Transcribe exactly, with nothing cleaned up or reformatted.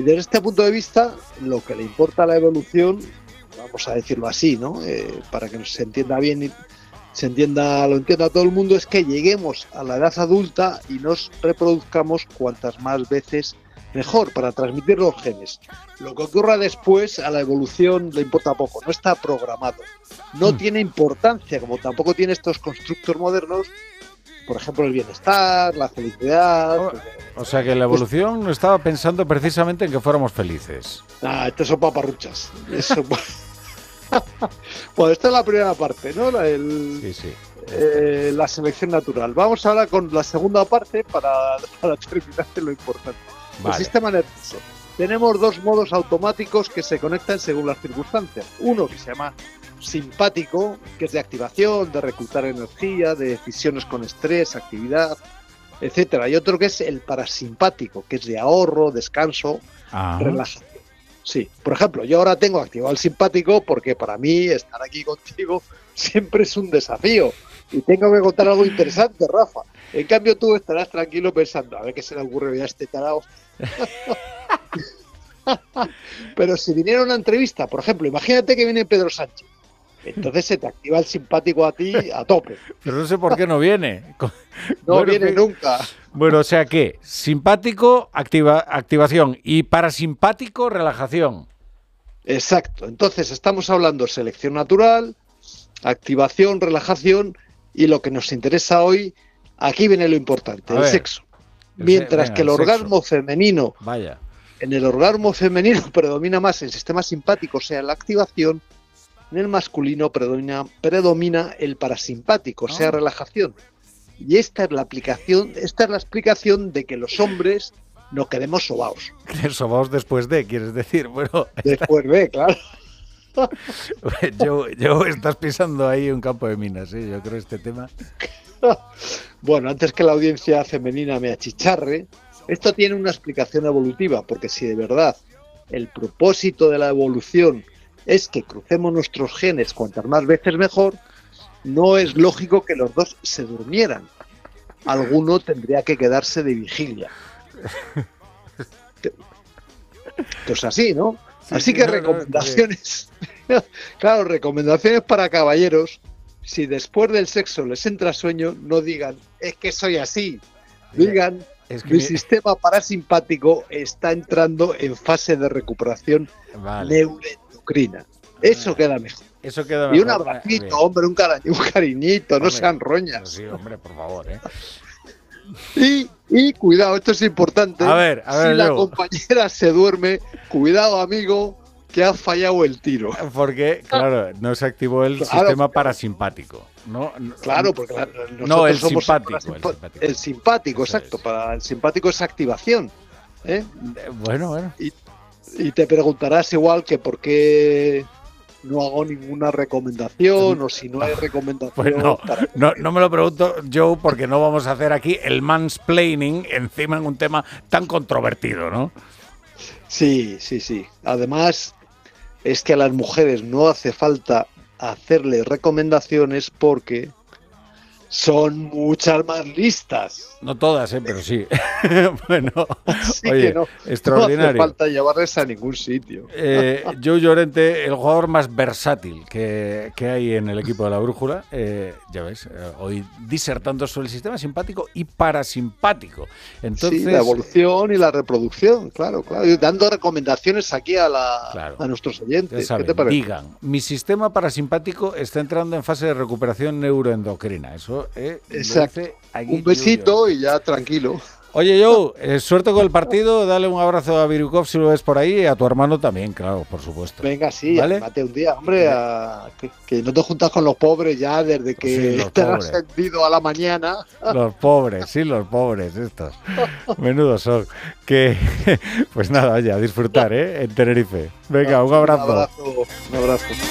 desde este punto de vista, lo que le importa a la evolución, vamos a decirlo así, ¿no? Eh, para que se entienda bien y se entienda, lo entienda todo el mundo, es que lleguemos a la edad adulta y nos reproduzcamos cuantas más veces mejor para transmitir los genes. Lo que ocurra después a la evolución le importa poco, no está programado, no mm. tiene importancia, como tampoco tiene estos constructos modernos, por ejemplo el bienestar, la felicidad. O, o sea que la evolución no estaba pensando precisamente en que fuéramos felices. Ah, estas son paparruchas. Eso. Bueno, esta es la primera parte, ¿no? La, el, sí, sí. Eh, la selección natural. Vamos ahora con la segunda parte para, para terminar de lo importante. Vale. El sistema nervioso. Tenemos dos modos automáticos que se conectan según las circunstancias. Uno que se llama simpático, que es de activación, de reclutar energía, de decisiones con estrés, actividad, etcétera. Y otro que es el parasimpático, que es de ahorro, descanso, ah. relajación. Sí, por ejemplo, yo ahora tengo activado el simpático porque para mí estar aquí contigo siempre es un desafío y tengo que contar algo interesante, Rafa. En cambio tú estarás tranquilo pensando, a ver qué se le ocurre a este tarao. Pero si viniera una entrevista, por ejemplo, imagínate que viene Pedro Sánchez, entonces se te activa el simpático a ti a tope. Pero no sé por qué no viene. No bueno, viene que... nunca. Bueno, o sea que simpático, activa, activación y parasimpático, relajación. Exacto. Entonces estamos hablando selección natural, activación, relajación y lo que nos interesa hoy, aquí viene lo importante, a el ver, sexo. Mientras el, venga, que el, el orgasmo sexo. femenino, Vaya. en el orgasmo femenino predomina más el sistema simpático, o sea, la activación, en el masculino predomina, predomina el parasimpático, o sea, oh. relajación. Y esta es la aplicación, esta es la explicación de que los hombres no quedemos sobaos. Sobaos después de, quieres decir, bueno. Después de, claro. yo, yo estás pisando ahí un campo de minas, ¿eh? Yo creo este tema. Bueno, antes que la audiencia femenina me achicharre, esto tiene una explicación evolutiva, porque si de verdad el propósito de la evolución es que crucemos nuestros genes cuantas más veces mejor, no es lógico que los dos se durmieran. Alguno tendría que quedarse de vigilia. Pues así, ¿no? Sí, así que no, recomendaciones. No, claro, recomendaciones para caballeros. Si después del sexo les entra sueño, no digan, es que soy así. Digan, es que mi sistema parasimpático está entrando en fase de recuperación vale. neuroendocrina. Eso queda mejor. Eso queda mejor. Y un abracito, bien. hombre, un, cari un cariñito, hombre, no sean roñas. Sí, hombre, por favor, ¿eh? Y, y cuidado, esto es importante. A ver, a ver, si la compañera se duerme, cuidado, amigo, que ha fallado el tiro. Porque, claro, no se activó el claro, sistema claro. parasimpático. No, no, claro, porque claro, nosotros no, el somos simpático, el simpático. El simpático, el simpático exacto. Es. Para el simpático es activación. ¿eh? Bueno, bueno. Y, y te preguntarás igual que por qué no hago ninguna recomendación o si no hay recomendación. Pues no, para... no, no me lo pregunto, Joe, porque no vamos a hacer aquí el mansplaining encima en un tema tan controvertido, ¿no? Sí, sí, sí. Además, es que a las mujeres no hace falta hacerles recomendaciones porque son muchas más listas. No todas, ¿eh? Pero sí. Bueno, Así oye, que no, extraordinario. No hace falta llevarles a ningún sitio. Eh, Joe Llorente, el jugador más versátil que, que hay en el equipo de la Brújula, eh, ya ves, eh, hoy disertando sobre el sistema simpático y parasimpático. Entonces, sí, la evolución y la reproducción, claro, claro. Y dando recomendaciones aquí a, la, claro, a nuestros oyentes. Saben, ¿qué te parece? Digan, mi sistema parasimpático está entrando en fase de recuperación neuroendocrina. Eso Eh, Exacto. Un besito y ya tranquilo. Oye, Joe, eh, suerte con el partido, dale un abrazo a Virukov si lo ves por ahí y a tu hermano también, claro, por supuesto. Venga, sí, ¿vale? Mate un día, hombre, a, que, que no te juntas con los pobres ya desde que sí, te has sentido a la mañana. Los pobres, sí, los pobres estos. Menudos son. Que, pues nada, oye, a disfrutar, ¿eh? En Tenerife. Venga, un abrazo. Un abrazo, un abrazo.